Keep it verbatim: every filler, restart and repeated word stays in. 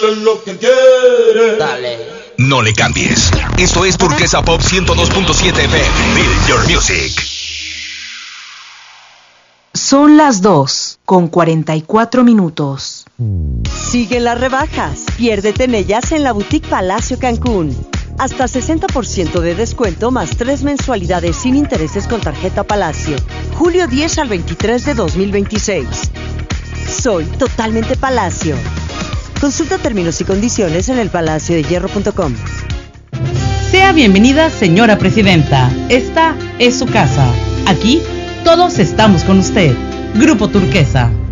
Dale lo que quieres. Dale. No le cambies. Esto es Turquesa Pop ciento dos punto siete F M. Build your music. Son las dos con cuarenta y cuatro minutos. Siguen las rebajas. Piérdete en ellas en la Boutique Palacio Cancún. Hasta sesenta por ciento de descuento más tres mensualidades sin intereses con tarjeta Palacio. julio diez al veintitrés de dos mil veintiséis. Soy totalmente Palacio. Consulta términos y condiciones en el palacio de hierro punto com. Sea bienvenida, señora presidenta. Esta es su casa. Aquí todos estamos con usted. Grupo Turquesa.